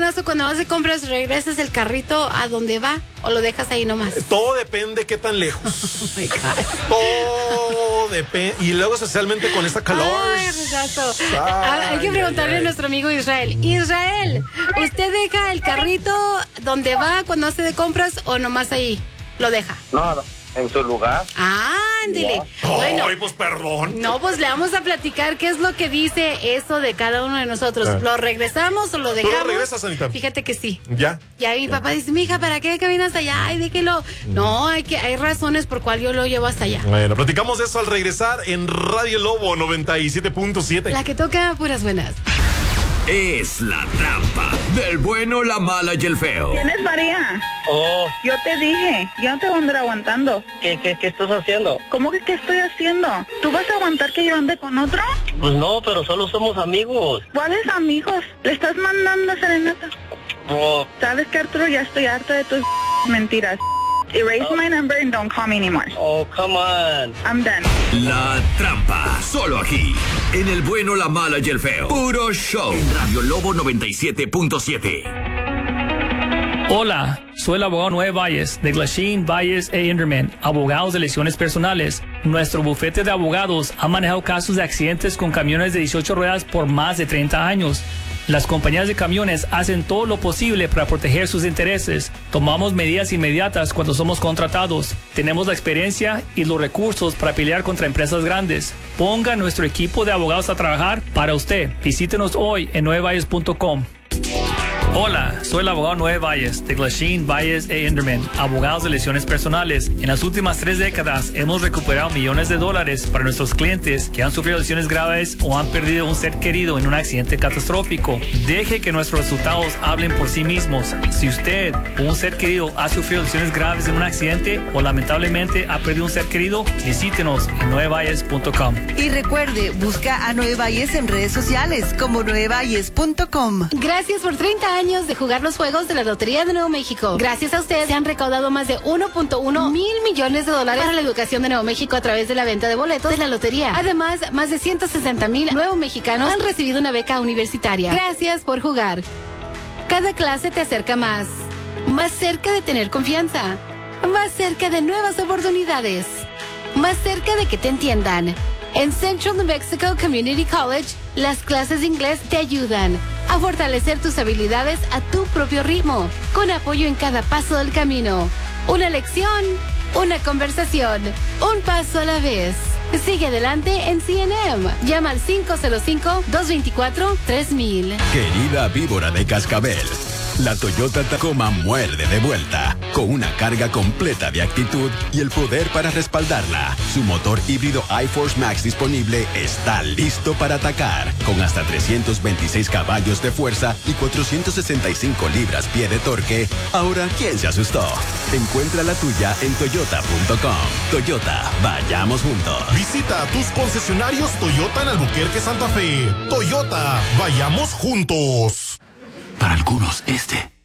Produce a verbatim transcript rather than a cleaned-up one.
Ernesto, cuando vas de compras, ¿regresas el carrito a donde va o lo dejas ahí nomás? Todo depende qué tan lejos. Oh my God. Todo depende. Y luego especialmente con esta calor. Ay, Renato. Ay, hay que preguntarle ay, ay. a nuestro amigo Israel. Israel, ¿usted deja el carrito donde va cuando hace de compras o nomás ahí lo deja? No, no. En su lugar. Ah, ándele. No. Bueno, Ay, pues perdón. No, pues le vamos a platicar qué es lo que dice eso de cada uno de nosotros. Ah. ¿Lo regresamos o lo dejamos? ¿Tú lo regresas, Anita? Fíjate que sí. ¿Ya? Ya mi papá dice, mija, ¿para qué caminas allá? Ay, déjelo. Mm. No, hay que hay razones por cuál yo lo llevo hasta allá. Bueno, platicamos de eso al regresar en Radio Lobo noventa y siete punto siete. La que toca puras buenas. Es la trampa del bueno, la mala y el feo. ¿Quién es María? Oh. Yo te dije, yo no te voy a andar aguantando. ¿Qué, qué, qué estás haciendo? ¿Cómo que qué estoy haciendo? ¿Tú vas a aguantar que yo ande con otro? Pues no, pero solo somos amigos. ¿Cuáles amigos? ¿Le estás mandando serenata? Oh. ¿Sabes qué, Arturo? Ya estoy harta de tus mentiras. Erase oh. my number and don't call me anymore. Oh, come on. I'm done. La trampa, solo aquí, en el bueno, la mala y el feo. Puro show. En Radio Lobo noventa y siete punto siete. Hola, soy el abogado Noé Valles, de Glasheen, Valles e Inderman, abogados de lesiones personales. Nuestro bufete de abogados ha manejado casos de accidentes con camiones de dieciocho ruedas por más de treinta años. Las compañías de camiones hacen todo lo posible para proteger sus intereses. Tomamos medidas inmediatas cuando somos contratados. Tenemos la experiencia y los recursos para pelear contra empresas grandes. Ponga nuestro equipo de abogados a trabajar para usted. Visítenos hoy en nueve valles punto com. Hola, soy el abogado Noé Valles, de Glasheen, Valles e Inderman, abogados de lesiones personales. En las últimas tres décadas hemos recuperado millones de dólares para nuestros clientes que han sufrido lesiones graves o han perdido un ser querido en un accidente catastrófico. Deje que nuestros resultados hablen por sí mismos. Si usted o un ser querido ha sufrido lesiones graves en un accidente o lamentablemente ha perdido un ser querido, visítenos en nueve valles punto com. Y recuerde, busca a Noé Valles en redes sociales como nueve valles punto com. Gracias por treinta años de jugar los juegos de la Lotería de Nuevo México. Gracias a ustedes se han recaudado más de uno punto uno mil millones de dólares para la educación de Nuevo México a través de la venta de boletos de la lotería. Además, más de ciento sesenta mil nuevos mexicanos han recibido una beca universitaria. Gracias por jugar. Cada clase te acerca más. Más cerca de tener confianza. Más cerca de nuevas oportunidades. Más cerca de que te entiendan. En Central New Mexico Community College, las clases de inglés te ayudan a fortalecer tus habilidades a tu propio ritmo, con apoyo en cada paso del camino. Una lección, una conversación, un paso a la vez. Sigue adelante en C N M. Llama al cinco cero cinco, dos dos cuatro, tres mil. Querida víbora de cascabel, la Toyota Tacoma muerde de vuelta, con una carga completa de actitud y el poder para respaldarla. Su motor híbrido iForce Max disponible está listo para atacar, con hasta trescientos veintiséis caballos de fuerza y cuatrocientos sesenta y cinco libras-pie de torque. Ahora, ¿quién se asustó? Encuentra la tuya en toyota punto com. Toyota, vayamos juntos. Visita tus concesionarios Toyota en Albuquerque, Santa Fe. Toyota, vayamos juntos. Para algunos, este